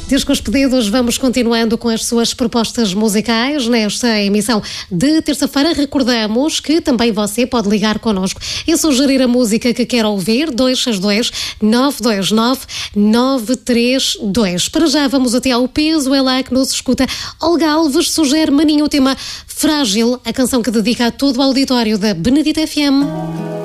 Desde com os pedidos, vamos continuando com as suas propostas musicais nesta emissão de terça-feira. Recordamos que também você pode ligar connosco e sugerir a música que quer ouvir, 262-929-932. Para já vamos até ao peso, é lá que nos escuta. Olga Alves sugere Maninho o tema Frágil, a canção que dedica a todo o auditório da Benedita FM.